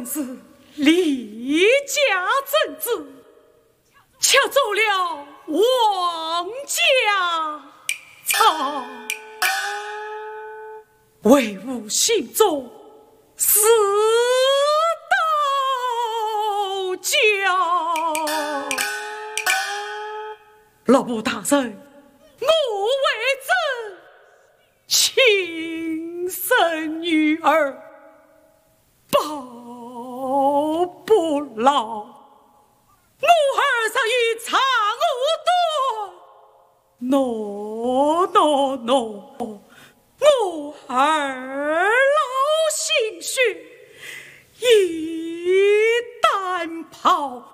本是李家正子，抢走了王家草，为吾心中死道教。老母大人，我为朕亲生女儿，报不牢。我儿曾与苍梧断，我儿老心血，一旦抛